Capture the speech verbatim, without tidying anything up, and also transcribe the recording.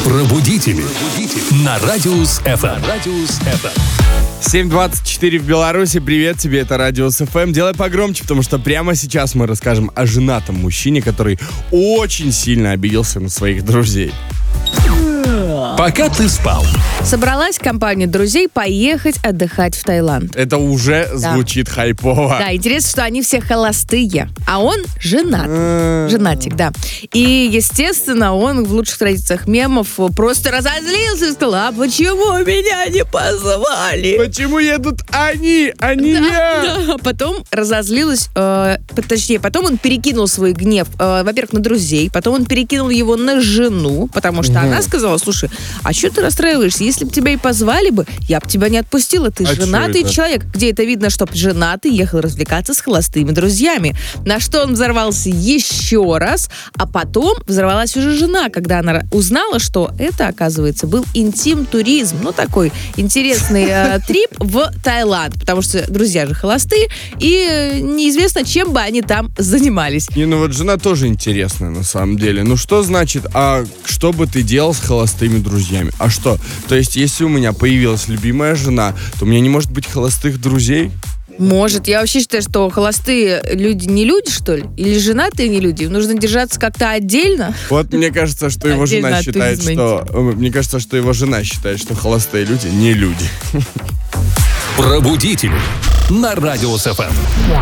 Пробудители. На Радиус эф эм. семь двадцать четыре в Беларуси. Привет тебе, это Радиус эф эм. Делай погромче, потому что прямо сейчас мы расскажем о женатом мужчине, который очень сильно обиделся на своих друзей. Пока ты спал. Собралась компания друзей поехать отдыхать в Таиланд. Это уже Да. звучит хайпово. Да, интересно, что они все холостые, а он женат. Женатик, да. И, естественно, он в лучших традициях мемов просто разозлился и сказал: а почему меня не позвали? Почему едут они, а не я? Да, потом разозлилась, э, точнее, потом он перекинул свой гнев, э, во-первых, на друзей, потом он перекинул его на жену, потому что она сказала: слушай, а что ты расстраиваешься? Если бы тебя и позвали бы, я бы тебя не отпустила. Ты А женатый чё это? человек. Где это видно, что женатый ехал развлекаться с холостыми друзьями? На что он взорвался еще раз, а потом взорвалась уже жена, когда она узнала, что это, оказывается, был интим-туризм. Ну, такой интересный э, трип в Таиланд, потому что друзья же холостые, и э, неизвестно, чем бы они там занимались. Не, ну вот жена тоже интересная на самом деле. Ну что значит, а что бы ты делал с холостыми друзьями? А что? То есть, если у меня появилась любимая жена, то у меня не может быть холостых друзей? Может, я вообще считаю, что холостые люди не люди, что ли? Или женатые не люди? Им нужно держаться как-то отдельно. Вот мне кажется, что его Отдельно жена от считает, туризма что... Мне кажется, что его жена считает, что холостые люди не люди. Пробудители. На Радиус эф эм.